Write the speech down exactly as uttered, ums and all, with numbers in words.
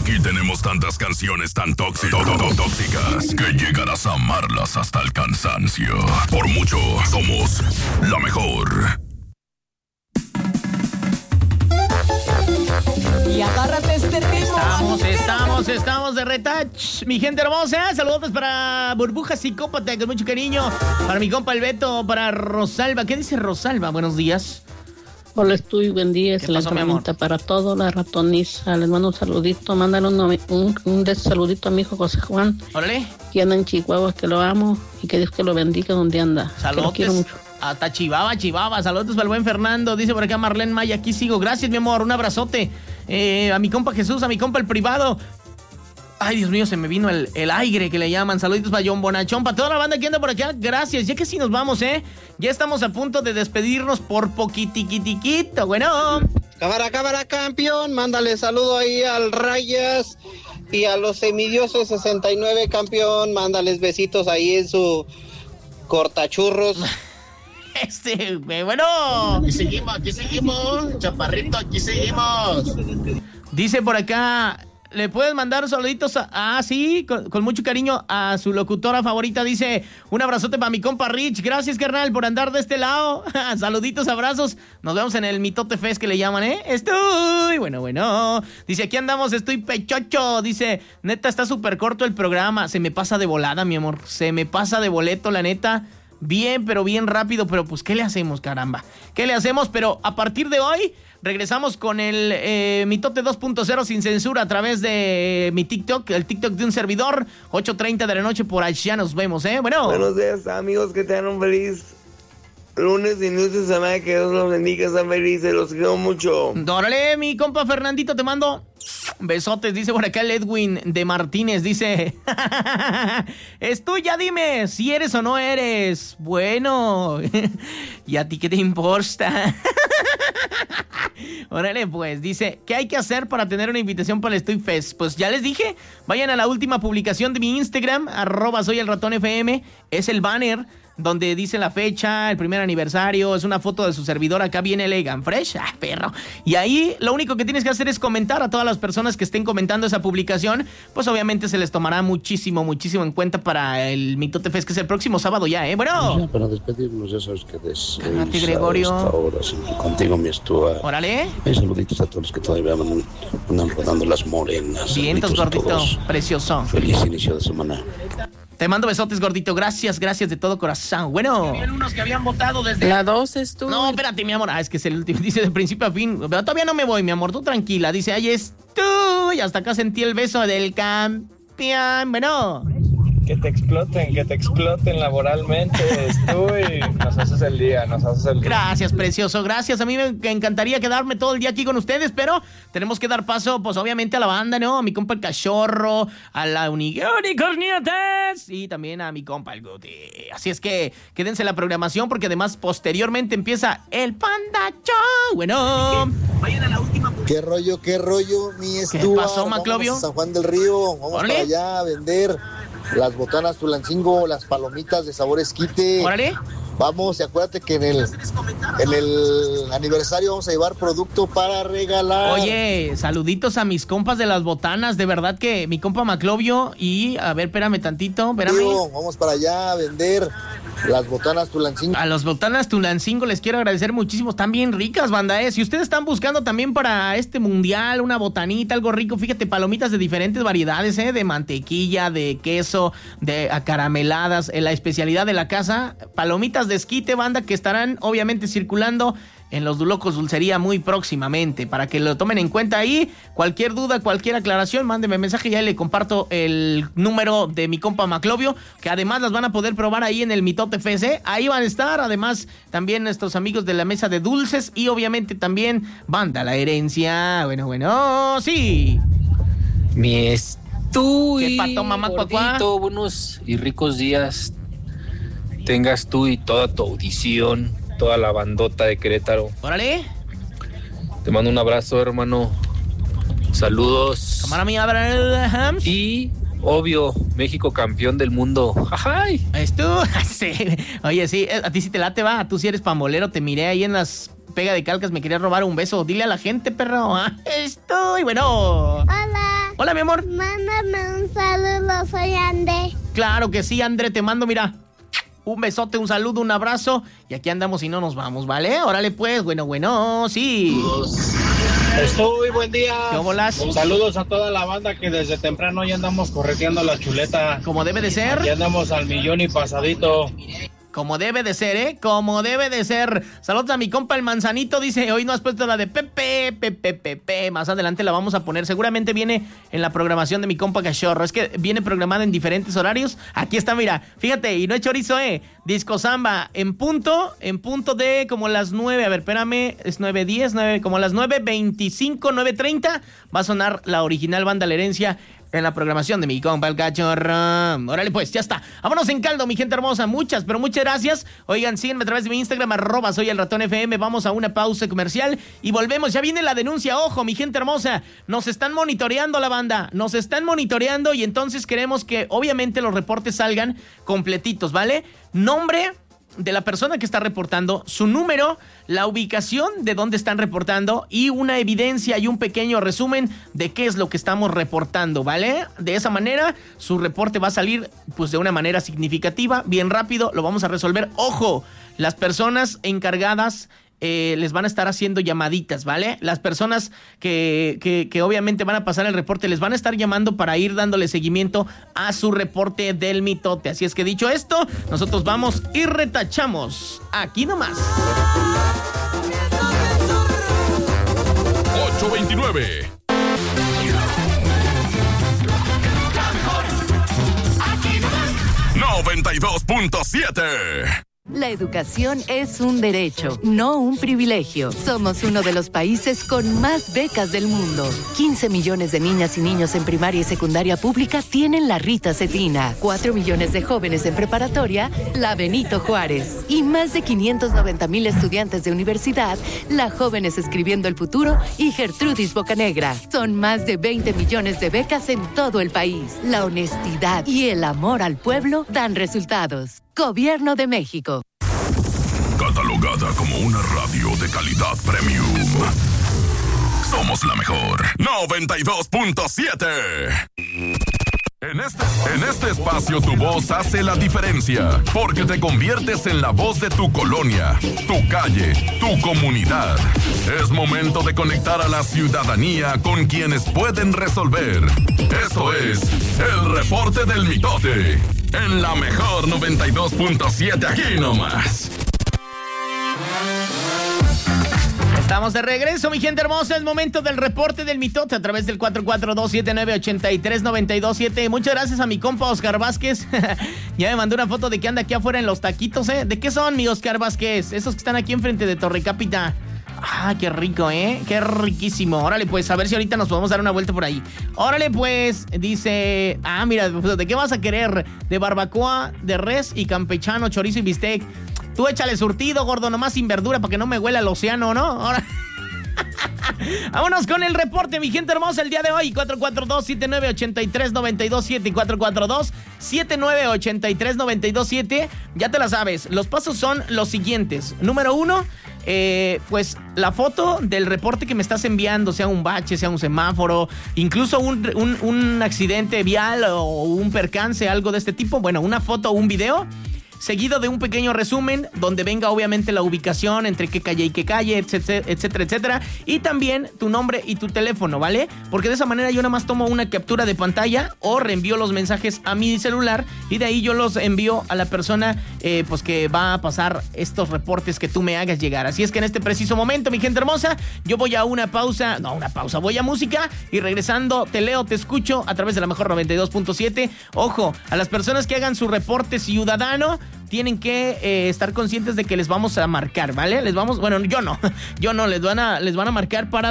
Aquí tenemos tantas canciones tan tóxicas, tóxicas que llegarás a amarlas hasta el cansancio. Por mucho, somos la mejor. Y agárrate este ritmo. Estamos, estamos, estamos de retouch. Mi gente hermosa, saludos para Burbuja Psicópata, con mucho cariño. Para mi compa el Beto, para Rosalba. ¿Qué dice Rosalba? Buenos días. Hola, estoy, buen día. ¿Qué pasó, mi amor? Para todo, la ratoniza. Les mando un saludito. Mándale un, un, un des saludito a mi hijo José Juan. Órale. Que anda en Chihuahua, que lo amo. Y que Dios que lo bendiga donde anda. Saludos. Que lo quiero mucho. Hasta Chivaba, Chivaba. Saludos para el buen Fernando. Dice por acá Marlene Maya. Aquí sigo. Gracias, mi amor. Un abrazote. Eh, a mi compa Jesús, a mi compa el privado. Ay, Dios mío, se me vino el, el aire que le llaman. Saluditos para John Bonachón, para toda la banda que anda por acá. Gracias. Ya que sí nos vamos, ¿eh? Ya estamos a punto de despedirnos por poquitiquitiquito. Bueno. Cámara, cámara, campeón. Mándale saludo ahí al Rayas y a los semidiosos sesenta y nueve, campeón. Mándales besitos ahí en su cortachurros. Este, bueno. Aquí seguimos, aquí seguimos. Chaparrito, aquí seguimos. Dice por acá... ¿Le puedes mandar saluditos a, ah, sí, con, con mucho cariño a su locutora favorita? Dice, un abrazote para mi compa Rich. Gracias, carnal, por andar de este lado. Saluditos, abrazos. Nos vemos en el Mitote Fest que le llaman, ¿eh? Estoy, bueno, bueno. Dice, aquí andamos, estoy pechocho. Dice, neta, está súper corto el programa. Se me pasa de volada, mi amor. Se me pasa de boleto, la neta. Bien, pero bien rápido. Pero pues, ¿qué le hacemos, caramba? ¿Qué le hacemos? Pero a partir de hoy... regresamos con el eh, Mitote dos punto cero sin censura a través de mi TikTok, el TikTok de un servidor, ocho treinta de la noche, por allá nos vemos, ¿eh? Bueno. Buenos días, amigos, que tengan un feliz lunes y inicio de semana, que Dios los bendiga, sean felices, los quiero mucho. Órale, mi compa Fernandito, te mando besotes, dice por acá el Edwin de Martínez, dice, es tú, ya dime si eres o no eres. Bueno, ¿y a ti qué te importa? Órale, pues, dice, ¿qué hay que hacer para tener una invitación para el Estoy Fest? Pues ya les dije, vayan a la última publicación de mi Instagram, arroba soy el ratón F M, es el banner donde dice la fecha, el primer aniversario, es una foto de su servidor, acá viene Elegant Fresh, ah, perro. Y ahí lo único que tienes que hacer es comentar a todas las personas que estén comentando esa publicación, pues obviamente se les tomará muchísimo, muchísimo en cuenta para el Mitote Fest, que es el próximo sábado ya, ¿eh? Bueno. Ya, para despedirnos, ya sabes que des... Cálmate, Gregorio. Ahora, sí, contigo, mi Estúa. Órale. Hay saluditos a todos los que todavía andan, andan rodando las morenas. Vientos, gordito, precioso. Feliz inicio de semana. Te mando besotes, gordito. Gracias, gracias de todo corazón. Bueno. Habían unos que habían votado desde... La dos es tú. No, espérate, mi amor. Ah, es que es el último. Dice de principio a fin. Pero todavía no me voy, mi amor. Tú tranquila. Dice, ahí es tú. Y hasta acá sentí el beso del campeón. Bueno. Que te exploten, que te exploten laboralmente, tú, y nos haces el día, nos haces el día. Gracias, precioso, gracias. A mí me encantaría quedarme todo el día aquí con ustedes, pero tenemos que dar paso, pues obviamente a la banda, ¿no? A mi compa el Cachorro, a la Unicorniotes y también a mi compa el Guti. Así es que quédense en la programación porque además posteriormente empieza el Panda Show. Bueno. Vayan a la última. ¿Qué rollo, qué rollo, mi Estúa? ¿Qué pasó, Maclovio? Vamos a San Juan del Río, vamos ¿Órale? para allá a vender las botanas Tulancingo, las palomitas de sabor esquite. ¿Órale? Vamos, y acuérdate que en el, en el aniversario vamos a llevar producto para regalar. Oye, saluditos a mis compas de las botanas, de verdad que mi compa Maclovio y, a ver, espérame tantito, espérame. Tío, vamos para allá a vender las botanas Tulancingo. A las botanas Tulancingo les quiero agradecer muchísimo, están bien ricas, banda, ¿eh? Si ustedes están buscando también para este mundial una botanita, algo rico, fíjate, palomitas de diferentes variedades, ¿eh? De mantequilla, de queso, de acarameladas, eh, la especialidad de la casa, palomitas de esquite, banda, que estarán obviamente circulando en los Dulocos Dulcería muy próximamente, para que lo tomen en cuenta ahí. Cualquier duda, cualquier aclaración, mándeme mensaje, ya le comparto el número de mi compa Maclovio, que además las van a poder probar ahí en el Mitote Fest, ¿eh? Ahí van a estar, además también nuestros amigos de la mesa de dulces y obviamente también banda La Herencia. Bueno, bueno, sí. Mi Estu ¿Qué pato, mamá, cuacuá? Buenos y ricos días tengas tú y toda tu audición, toda la bandota de Querétaro. Órale. Te mando un abrazo, hermano. Saludos. Cámara mía, Abraham. Y, obvio, México campeón del mundo. ¡Ajay! Esto, sí. Oye, sí, a ti sí te late, va. Tú sí eres pambolero. Te miré ahí en las pega de calcas. Me querías robar un beso. Dile a la gente, perro. Estoy, bueno. Hola. Hola, mi amor. Mándame un saludo, soy André. Claro que sí, André, te mando, mira, un besote, un saludo, un abrazo. Y aquí andamos y no nos vamos, ¿vale? Órale, pues, bueno, bueno, sí. Estoy, buen día. ¿Qué bolas? Saludos a toda la banda que desde temprano ya andamos correteando la chuleta. Como debe de ser. Ya andamos al millón y pasadito. Como debe de ser, ¿eh? Como debe de ser. Saludos a mi compa el Manzanito. Dice, hoy no has puesto la de Pepe, Pepe, Pepe. Más adelante la vamos a poner. Seguramente viene en la programación de mi compa Cachorro. Es que viene programada en diferentes horarios. Aquí está, mira. Fíjate, y no es chorizo, ¿eh? Disco Samba en punto, en punto de como las nueve. A ver, espérame. Es nueve diez, nueve, como las nueve veinticinco, nueve treinta. Va a sonar la original Banda La Herencia en la programación de mi compa el Cachorro. Órale, pues, ya está. Vámonos en caldo, mi gente hermosa. Muchas, pero muchas gracias. Oigan, síguenme a través de mi Instagram, arroba soy el ratón F M. Vamos a una pausa comercial y volvemos. Ya viene la denuncia. Ojo, mi gente hermosa. Nos están monitoreando la banda. Nos están monitoreando y entonces queremos que, obviamente, los reportes salgan completitos, ¿vale? Nombre de la persona que está reportando, su número, la ubicación de dónde están reportando y una evidencia y un pequeño resumen de qué es lo que estamos reportando, ¿vale? De esa manera, su reporte va a salir pues de una manera significativa, bien rápido, lo vamos a resolver. ¡Ojo! Las personas encargadas Eh, les van a estar haciendo llamaditas, ¿vale? Las personas que, que, que obviamente van a pasar el reporte les van a estar llamando para ir dándole seguimiento a su reporte del mitote. Así es que dicho esto, nosotros vamos y retachamos aquí nomás. ocho veintinueve. noventa y dos punto siete. La educación es un derecho, no un privilegio. Somos uno de los países con más becas del mundo. quince millones de niñas y niños en primaria y secundaria pública tienen la Rita Cetina. cuatro millones de jóvenes en preparatoria, la Benito Juárez. Y más de quinientos noventa mil estudiantes de universidad, la Jóvenes Escribiendo el Futuro y Gertrudis Bocanegra. Son más de veinte millones de becas en todo el país. La honestidad y el amor al pueblo dan resultados. Gobierno de México. Catalogada como una radio de calidad premium. Somos la mejor. noventa y dos punto siete. En este, en este espacio tu voz hace la diferencia, porque te conviertes en la voz de tu colonia, tu calle, tu comunidad. Es momento de conectar a la ciudadanía con quienes pueden resolver. Esto es el reporte del mitote, en la mejor noventa y dos punto siete, aquí nomás. Estamos de regreso, mi gente hermosa. Es momento del reporte del mitote a través del cuatro cuatro dos, siete nueve ocho tres, nueve dos siete. Muchas gracias a mi compa Oscar Vázquez. Ya me mandó una foto de que anda aquí afuera en los taquitos, ¿eh? ¿De qué son, mi Oscar Vázquez? Esos que están aquí enfrente de Torre Cápita. Ah, qué rico, ¿eh? Qué riquísimo. Órale, pues, a ver si ahorita nos podemos dar una vuelta por ahí. Órale, pues, dice... Ah, mira, ¿de qué vas a querer? De barbacoa, de res y campechano, chorizo y bistec. Tú échale surtido, gordo, nomás sin verdura para que no me huela el océano, ¿no? Ahora... Vámonos con el reporte, mi gente hermosa, el día de hoy. Cuatro cuatro dos, siete nueve ocho tres, nueve dos siete y cuatro cuatro dos, siete nueve ocho tres, nueve dos siete. Ya te la sabes, los pasos son los siguientes. Número uno, eh, pues la foto del reporte que me estás enviando, sea un bache, sea un semáforo, incluso un, un, un accidente vial o un percance, algo de este tipo. Bueno, una foto o un video, seguido de un pequeño resumen donde venga obviamente la ubicación, entre qué calle y qué calle, etcétera, etcétera, etcétera. Y también tu nombre y tu teléfono, ¿vale? Porque de esa manera yo nada más tomo una captura de pantalla o reenvío los mensajes a mi celular y de ahí yo los envío a la persona eh, pues que va a pasar estos reportes que tú me hagas llegar. Así es que en este preciso momento, mi gente hermosa, yo voy a una pausa, no, una pausa, voy a música y regresando te leo, te escucho a través de la mejor noventa y dos punto siete. Ojo, a las personas que hagan su reporte ciudadano, tienen que eh, estar conscientes de que les vamos a marcar, ¿vale? Les vamos, bueno, yo no, yo no, les van a, les van a marcar para